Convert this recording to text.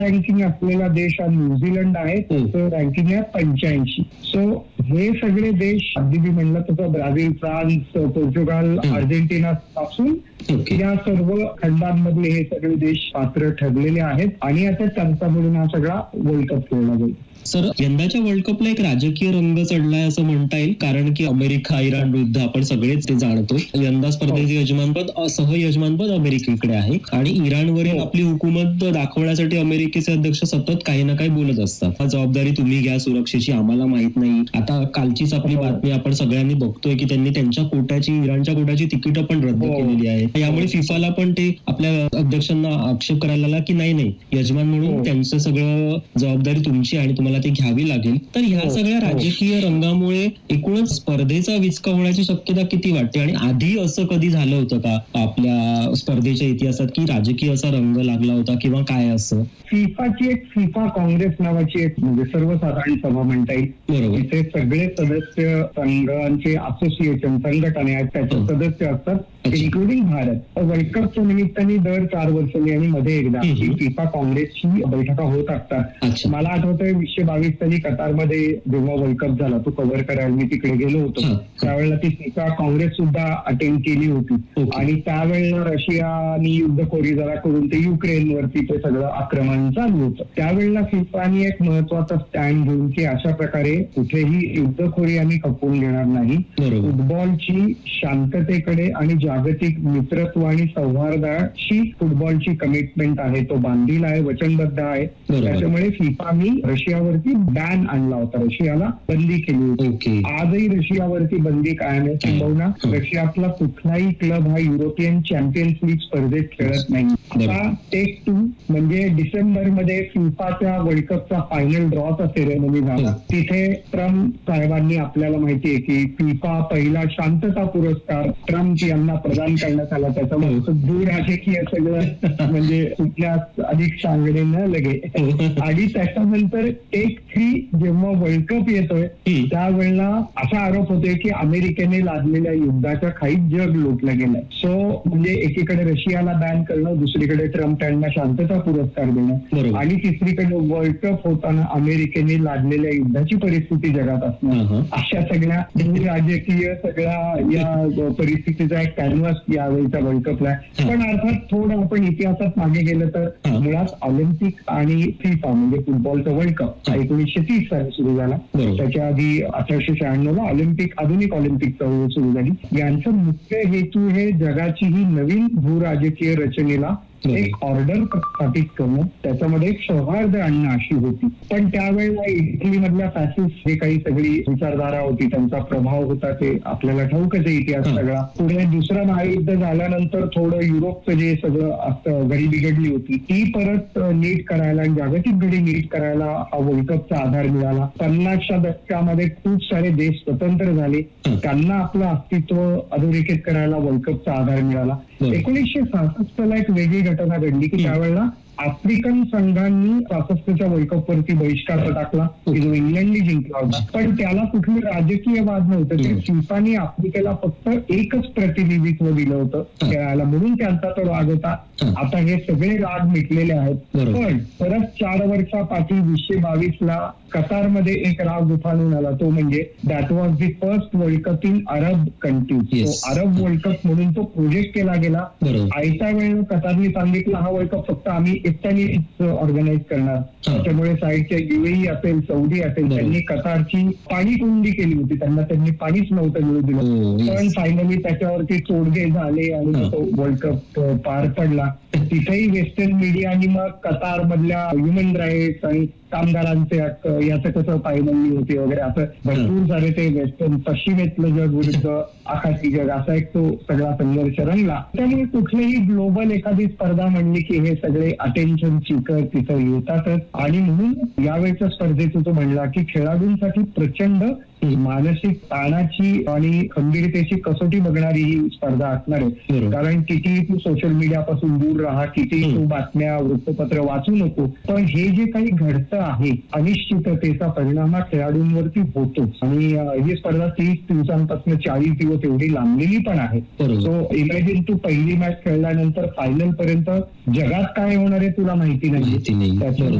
Ranking असलेला देश हा न्यूझीलंड आहे, त्याचं रँकिंग आहे 85. सो हे सगळे देश अगदी मी म्हणलं तसं ब्राझील, फ्रान्स, पोर्तुगाल, अर्जेंटिना पासून या सर्व खंडांमधले हे सगळे देश पात्र ठरलेले आहेत आणि आता त्यांचा मिळून हा सगळा वर्ल्ड कप खेळला जाईल. सर, यंदाच्या वर्ल्ड कपला एक राजकीय रंग चढलाय असं म्हणता येईल, कारण की अमेरिका इराण विरुद्ध आपण सगळेच ते जाणतो. यंदा स्पर्धेचे यजमानपद सहयजमानपद अमेरिकेकडे आहे आणि इराणवरील आपली हुकूमत दाखवण्यासाठी अमेरिकेचे अध्यक्ष सतत काही ना काही बोलत असतात. जबाबदारी तुम्ही घ्या सुरक्षेची, आम्हाला माहित नाही. आता कालचीच आपली बातमी आपण सगळ्यांनी बघतोय की त्यांनी त्यांच्या कोट्याची, इराणच्या कोट्याची तिकीटं पण रद्द केलेली आहे. यामुळे फिफाला पण ते आपल्या अध्यक्षांना आक्षेप करायला लागला की नाही, यजमान म्हणून त्यांचं सगळं जबाबदारी तुमची आणि तुम्हाला ती घ्यावी लागेल. तर ह्या सगळ्या राजकीय रंगामुळे एकूणच स्पर्धेचा विचका होण्याची शक्यता किती वाटते? आणि आधी असं कधी झालं होतं का आपल्या स्पर्धेच्या इतिहासात की राजकीय असा रंग लागला होता किंवा काय असं? फिफाची एक फिफा काँग्रेस नावाची एक म्हणजे सर्वसाधारण सभा म्हणता येईल. बरोबर. इथे सगळे सदस्य संघांचे असोसिएशन संघटना आहेत, त्याचे सदस्य असतात, इन्क्लुडिंग भारत. वर्ल्ड कपच्या निमित्ताने दर 4 वर्षांनी आणि मध्ये एकदा ही फिफा काँग्रेसची बैठका होत असतात. मला आठवतंय 2022 साली कतारमध्ये जेव्हा वर्ल्ड कप झाला, तो कव्हर करायला मी तिकडे गेलो होतो. त्यावेळेला ती फिफा काँग्रेस सुद्धा अटेंड केली होती आणि त्यावेळेला रशियानी युद्धखोरी जरा करून ते युक्रेनवरती ते सगळं आक्रमण चालू होतं. त्यावेळेला फिफानी एक महत्वाचा स्टँड घेऊन की अशा प्रकारे कुठेही युद्धखोरी आम्ही खपवून घेणार नाही. फुटबॉलची शांततेकडे आणि जागतिक मित्रत्व आणि सौहार्दाशी फुटबॉलची कमिटमेंट आहे, तो बांधील आहे, वचनबद्ध आहे. त्याच्यामुळे फिफानी रशियावरती बॅन आणला होता, रशियाला बंदी केली होती. आजही रशियावरती बंदी कायम आहे. किंबहुना रशियातला कुठलाही क्लब हा युरोपियन चॅम्पियन्स लीग स्पर्धेत खेळत नाही. आता टेक 2 म्हणजे डिसेंबरमध्ये फिफाच्या वर्ल्ड कपचा फायनल ड्रॉचा सेरेमनी झाला. तिथे ट्रम्प साहेबांनी, आपल्याला माहितीये की फिफा पहिला शांतता पुरस्कार ट्रम्प यांना प्रदान करण्यात आला. त्याच्यामुळे दूर राजकीय सगळं म्हणजे कुठल्या अधिक सांगणे न लगे. आणि त्याच्यानंतर टेक 3 जेव्हा वर्ल्ड कप येतोय त्यावेळेला असा आरोप होतोय की अमेरिकेने लादलेल्या युद्धाच्या खाईत जग लोटलं गेलंय. सो म्हणजे एकीकडे रशियाला बॅन करणं, दुसरीकडे ट्रम्प यांना शांतता पुरस्कार देणं आणि तिसरीकडे वर्ल्ड कप होताना अमेरिकेने लादलेल्या युद्धाची परिस्थिती जगात असणं, अशा सगळ्या राजकीय सगळ्या या परिस्थितीचा एक कॅनव्हास यावेळीचा वर्ल्ड कपला आहे. पण अर्थात थोडं आपण इतिहासात मागे गेलं तर मुळात ऑलिम्पिक आणि फिफा म्हणजे फुटबॉलचा वर्ल्ड कप 1930 साली सुरू झाला. त्याच्या आधी 1896 ला ऑलिम्पिक, आधुनिक ऑलिम्पिक चळवळ सुरू झाली. यांचं मुख्य हेतू हे जगाची ही नवीन भूराजकीय रचनेला एक ऑर्डर स्थापित करणं, त्याच्यामध्ये एक सौहार्द आणणं अशी होती. पण त्यावेळेला इटली मधल्या फॅसिस्ट जे काही सगळी विचारधारा होती, त्यांचा प्रभाव होता, ते आपल्याला ठाऊकच आहे इतिहास सगळा. पुढे दुसरं महायुद्ध झाल्यानंतर थोडं युरोपचं जे सगळं घडी बिघडली होती ती परत नीट करायला आणि जागतिक घडी नीट करायला हा वर्ल्ड कपचा आधार मिळाला. 50च्या दशकामध्ये खूप सारे देश स्वतंत्र झाले, त्यांना आपलं अस्तित्व अधोरेखित करायला वर्ल्ड कपचा आधार मिळाला. 1966 ला एक वेगळी घटना घडली की त्यावेळेला आफ्रिकन संघांनी 66च्या वर्ल्ड कप वरती बहिष्कार टाकला की जो इंग्लंडने जिंकला होता. पण त्याला कुठले राजकीय वाद नव्हते. ते फिफाने आफ्रिकेला फक्त एकच प्रतिनिधित्व दिलं होतं खेळायला, म्हणून त्यांचा तो राग होता. आता हे सगळे राग मिटलेले आहेत. पण परत 4 वर्षापाठी 2022 ला कतारमध्ये एक राग उफाळून आला, तो म्हणजे that was the first world cup in Arab countries. Arab world cup म्हणून तो प्रोजेक्ट केला गेला. आयत्या वेळेला कतारने सांगितलं हा वर्ल्ड कप फक्त आम्ही एकट्यानेच ऑर्गनाईज करणार. त्याच्यामुळे साईडच्या युएई असेल, सौदी असेल, त्यांनी कतारची पाणी कुंडी केली होती, त्यांनी पाणीच नव्हतं मिळू दिलं. पण फायनली त्याच्यावरती तोडगे झाले आणि तो वर्ल्ड कप पार पडला. तिथेही वेस्टर्न मीडियानी मग कतार मधल्या ह्युमन राईट्स आणि कामगारांचे हक्क याचं कसं पायमल्ली होते वगैरे असं भरपूर सारे ते वेस्टर्न पश्चिमेतलं जग विरुद्ध आखाती जग असा एक तो सगळा संघर्ष रंगला. त्यामुळे कुठलीही ग्लोबल एखादी स्पर्धा म्हणली की हे सगळे अटेन्शन सीकर तिथं येतातच. आणि म्हणून यावेळेच्या स्पर्धेचं तो म्हणला की खेळाडूंसाठी प्रचंड मानसिक ताणाची आणि खंबीरतेची कसोटी बघणारी ही स्पर्धा असणार आहे. बरोबर. कारण कितीही तू सोशल मीडियापासून दूर राहा, कितीही तू बातम्या वृत्तपत्र वाचू नको, पण हे जे काही घडतं आहे अनिश्चिततेचा परिणाम हा खेळाडूंवरती होतो. आणि ही स्पर्धा 30 दिवसांपासून 40 दिवस एवढी लांबलेली पण आहे. सो इमॅजिन तू पहिली मॅच खेळल्यानंतर फायनल पर्यंत जगात काय होणार आहे तुला माहिती नाही.